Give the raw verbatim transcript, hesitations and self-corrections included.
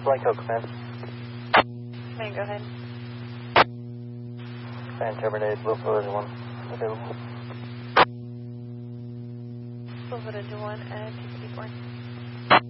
Blanco, command. Command, go ahead. And terminate, Bluefield Engine one, available. Bluefield Engine one at two fifty-four.